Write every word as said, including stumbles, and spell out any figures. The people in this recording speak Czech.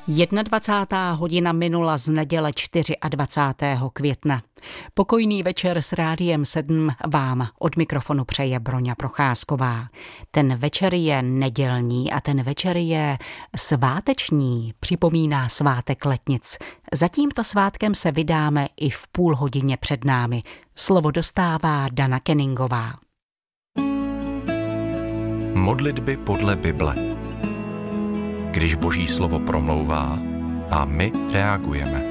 jednadvacátá hodina minula z neděle dvacátého čtvrtého května. Pokojný večer s Rádiem sedm vám od mikrofonu přeje Broňa Procházková. Ten večer je nedělní a ten večer je sváteční, připomíná svátek Letnic. Za tímto svátkem se vydáme i v půl hodině před námi. Slovo dostává Dana Kenningová. Modlitby podle Bible. Když Boží slovo promlouvá a my reagujeme.